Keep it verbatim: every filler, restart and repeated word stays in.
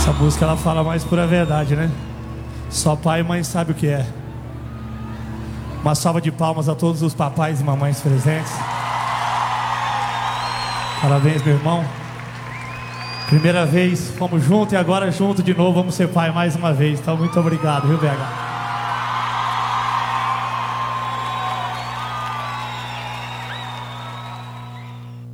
Essa música ela fala mais pura verdade, né? Só pai e mãe sabe o que é. Uma salva de palmas a todos os papais e mamães presentes. Parabéns, meu irmão. Primeira vez, fomos juntos e agora junto de novo, vamos ser pai mais uma vez. Então, muito obrigado, viu, B H?